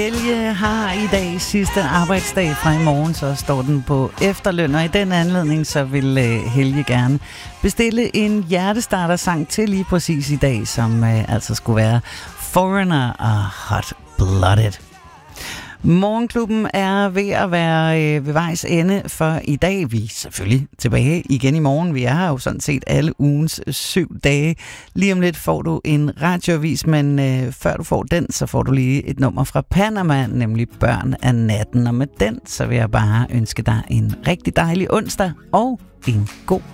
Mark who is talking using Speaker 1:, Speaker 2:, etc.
Speaker 1: Helge har i dag sidste arbejdsdag, fra i morgen, så står den på efterløn, og i den anledning så vil Helge gerne bestille en hjertestarter-sang til lige præcis i dag, som altså skulle være Foreigner og Hot Blooded. Morgenklubben er ved at være ved vejs ende for i dag. Vi er selvfølgelig tilbage igen i morgen. Vi er her jo sådan set alle ugens 7 dage. Lige om lidt får du en radioavis, men før du får den, så får du lige et nummer fra Panama, nemlig Børn af natten. Og med den, så vil jeg bare ønske dig en rigtig dejlig onsdag og en god